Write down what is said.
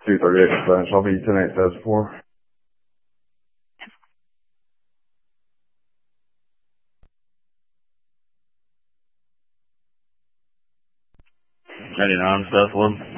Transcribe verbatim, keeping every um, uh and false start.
two thirty-eight dispatch. I'll be ten eight seven four. ninety-nine, South one.